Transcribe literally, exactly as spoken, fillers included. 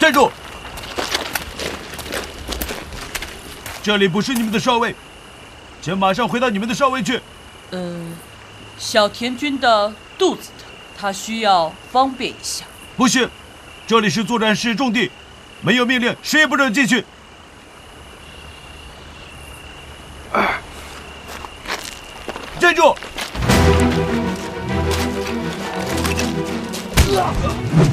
站住！这里不是你们的哨位，请马上回到你们的哨位去。 嗯，小田君的肚子疼，他需要方便一下。 不行，这里是作战室重地，没有命令谁也不准进去。站住！啊